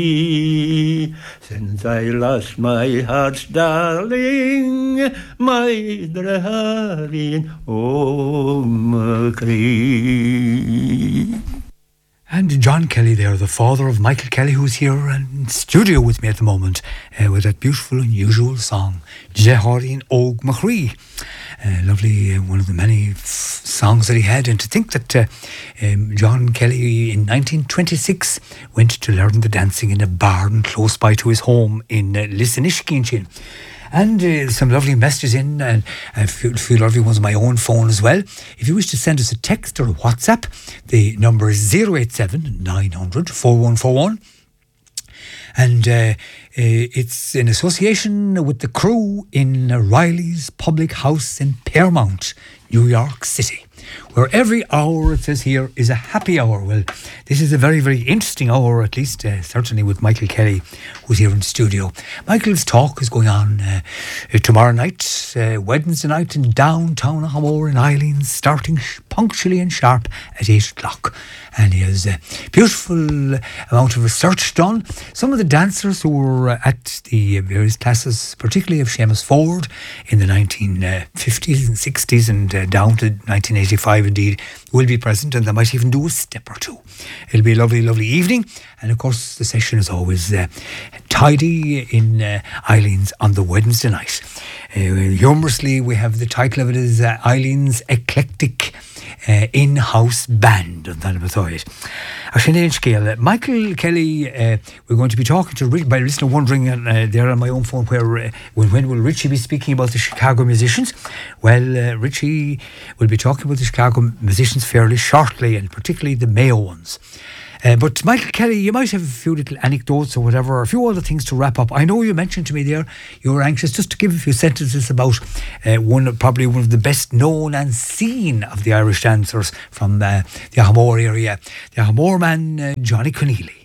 Since I lost my heart's darling, my darling, oh, Macree. And John Kelly there, the father of Michael Kelly, who's here in studio with me at the moment with that beautiful, unusual song, Jehorin Og Macree. Lovely, one of the many songs that he had. And to think that John Kelly in 1926 went to learn the dancing in a barn close by to his home in Lissanishkin. And some lovely messages in, and a few lovely ones on my own phone as well. If you wish to send us a text or a WhatsApp, the number is 087 900 4141. And it's in association with the crew in Riley's Public House in Paramount, New York City, where every hour, it says here, is a happy hour. Well, this is a very, very interesting hour, at least certainly with Michael Kelly, who's here in studio. Michael's talk is going on tomorrow night, Wednesday night in downtown Hamor in Eileens, starting punctually and sharp at 8 o'clock. And he has a beautiful amount of research done. Some of the dancers who were at the various classes, particularly of Seamus Ford in the 1950s and 60s and down to 1985 indeed, will be present, and they might even do a step or two. It'll be a lovely, lovely evening. And of course, the session is always tidy in Eileens on the Wednesday night. Humorously, we have the title of it is Eileens Eclectic in-house band on that beside. Michael Kelly, we're going to be talking to by a listener wondering there on my own phone when will Richie be speaking about the Chicago musicians. Well, Richie will be talking about the Chicago musicians fairly shortly, and particularly the Mayo ones. But Michael Kelly, you might have a few little anecdotes or whatever, or a few other things to wrap up. I know you mentioned to me there you were anxious just to give a few sentences about probably one of the best known and seen of the Irish dancers from the Hamor area, the Hamor man, Johnny Conneely.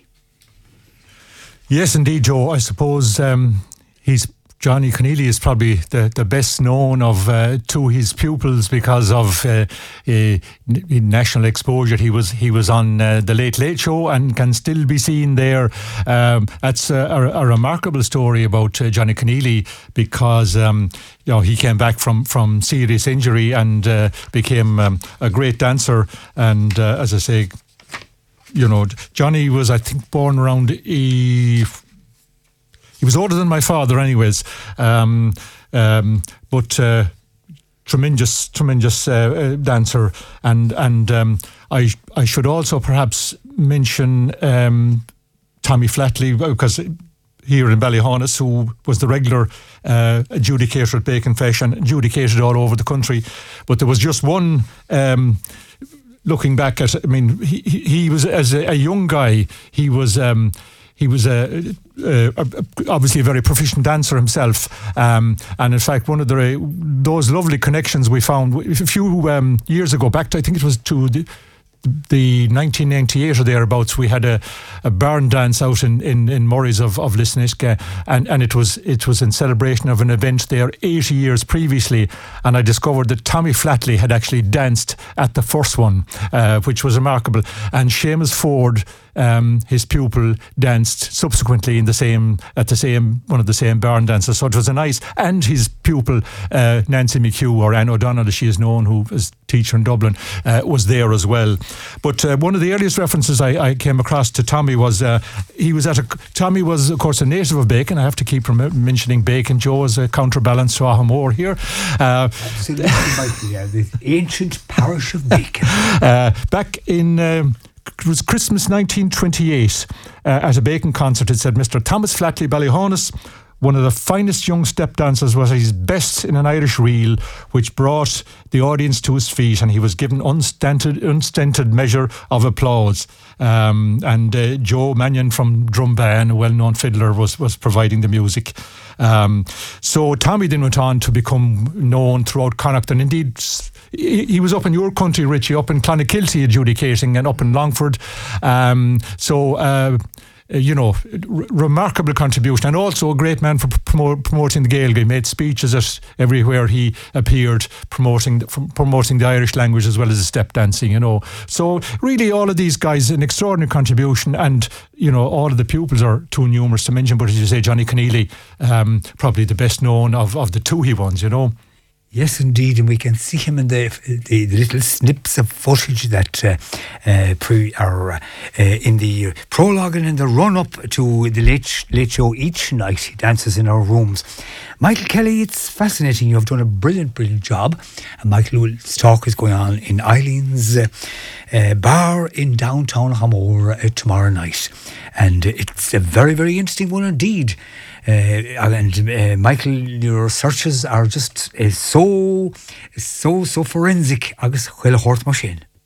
Yes, indeed, Joe. I suppose Johnny Conneely is probably the best known of to his pupils because of national exposure. He was on the Late Late Show and can still be seen there. That's a remarkable story about Johnny Conneely because he came back from serious injury and became a great dancer. And as I say, Johnny was, I think, born around he was older than my father anyways, but tremendous dancer. And I should also perhaps mention Tommy Flatley, because here in Ballyhonus, who was the regular adjudicator at Bacon Fesh and adjudicated all over the country. But there was just one, looking back at, he was, as a young guy, he was obviously a very proficient dancer himself, and in fact one of those lovely connections we found a few years ago, back to, I think it was to the 1998 or thereabouts, we had a barn dance out in Murray's of Lissanishka, and it was in celebration of an event there 80 years previously, and I discovered that Tommy Flatley had actually danced at the first one, which was remarkable. And Seamus Ford, his pupil, danced subsequently at one of the same barn dances. So it was a nice, and his pupil Nancy McHugh, or Anne O'Donnell as she is known, who is teacher in Dublin, was there as well. But one of the earliest references I came across to Tommy was Tommy was of course a native of Bacon. I have to keep mentioning Bacon, Joe, as a counterbalance to Hamor here. Absolutely, the ancient parish of Bacon. Back in it was Christmas 1928, at a Bacon concert, it said, Mr. Thomas Flatley Ballyhonus, one of the finest young step dancers, was at his best in an Irish reel, which brought the audience to his feet, and he was given unstinted measure of applause. And Joe Mannion from Drumban, a well-known fiddler, was providing the music. So Tommy then went on to become known throughout Connacht, and indeed he was up in your country, Richie, up in Clonakilty adjudicating, and up in Longford. remarkable contribution, and also a great man for promoting the Gaeilge. He made speeches at everywhere he appeared, promoting the Irish language as well as the step dancing. So really, all of these guys, an extraordinary contribution, and all of the pupils are too numerous to mention. But as you say, Johnny Keneally, probably the best known of the Toohey ones. Yes, indeed, and we can see him in the little snips of footage that are in the prologue and in the run-up to the late show each night. He dances in our rooms. Michael Kelly, it's fascinating. You've done a brilliant job. And Michael's talk is going on in Eileen's bar in downtown Hamor tomorrow night. And it's a very, very interesting one indeed. Michael, your searches are just so forensic. Agus chuile hort mar sin.